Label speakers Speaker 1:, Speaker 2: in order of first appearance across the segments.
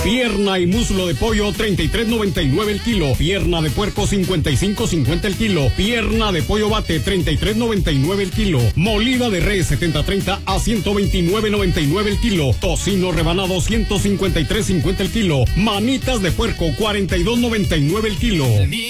Speaker 1: Pierna y muslo de pollo 33.99 el kilo. Pierna de puerco 55.50 el kilo. Pierna de pollo bate 33.99 el kilo. Molida de res 70.30 a 129.99 el kilo. Tocino rebanado 153.50 el kilo. Manitas de puerco 42.99 el kilo.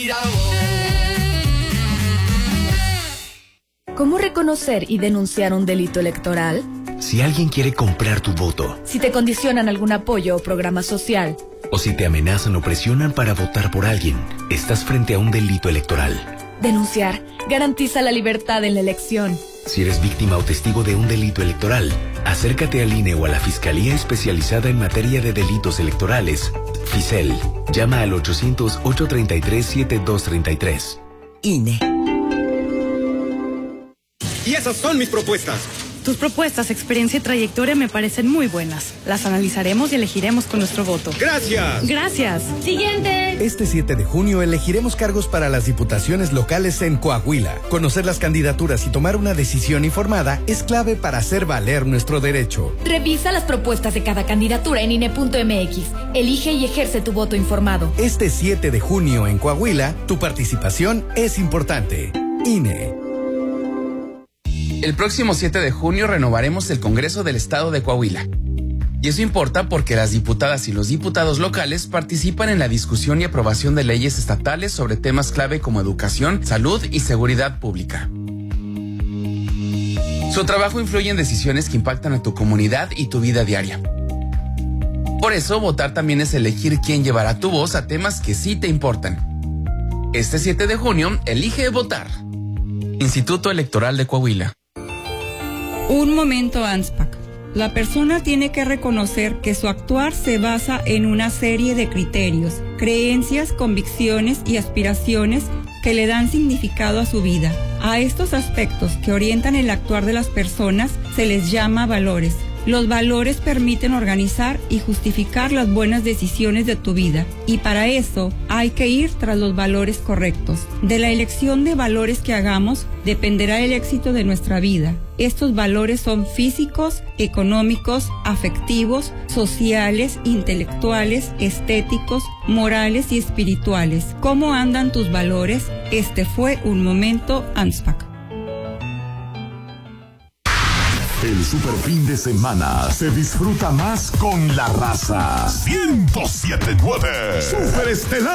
Speaker 2: ¿Cómo reconocer y denunciar un delito electoral?
Speaker 3: Si alguien quiere comprar tu voto.
Speaker 2: Si te condicionan algún apoyo o programa social.
Speaker 3: O si te amenazan o presionan para votar por alguien, estás frente a un delito electoral.
Speaker 2: Denunciar garantiza la libertad en la elección.
Speaker 3: Si eres víctima o testigo de un delito electoral, acércate al INE o a la Fiscalía Especializada en Materia de Delitos Electorales, FICEL. Llama al 800-833-7233.
Speaker 2: INE.
Speaker 4: Y esas son mis propuestas.
Speaker 5: Tus propuestas, experiencia y trayectoria me parecen muy buenas. Las analizaremos y elegiremos con nuestro voto.
Speaker 4: ¡Gracias!
Speaker 5: ¡Gracias!
Speaker 2: ¡Siguiente!
Speaker 6: Este 7 de junio elegiremos cargos para las diputaciones locales en Coahuila. Conocer las candidaturas y tomar una decisión informada es clave para hacer valer nuestro derecho.
Speaker 2: Revisa las propuestas de cada candidatura en INE.mx. Elige y ejerce tu voto informado.
Speaker 6: Este 7 de junio en Coahuila, tu participación es importante. INE.
Speaker 7: El próximo 7 de junio renovaremos el Congreso del Estado de Coahuila. Y eso importa porque las diputadas y los diputados locales participan en la discusión y aprobación de leyes estatales sobre temas clave como educación, salud y seguridad pública. Su trabajo influye en decisiones que impactan a tu comunidad y tu vida diaria. Por eso, votar también es elegir quién llevará tu voz a temas que sí te importan. Este 7 de junio, elige votar. Instituto Electoral de Coahuila.
Speaker 8: Un momento, ANSPAC. La persona tiene que reconocer que su actuar se basa en una serie de criterios, creencias, convicciones y aspiraciones que le dan significado a su vida. A estos aspectos que orientan el actuar de las personas se les llama valores. Los valores permiten organizar y justificar las buenas decisiones de tu vida, y para eso hay que ir tras los valores correctos. De la elección de valores que hagamos dependerá el éxito de nuestra vida. Estos valores son físicos, económicos, afectivos, sociales, intelectuales, estéticos, morales y espirituales. ¿Cómo andan tus valores? Este fue un momento ANSPAC.
Speaker 9: El super fin de semana se disfruta más con la raza. 107.9 Super Estelar.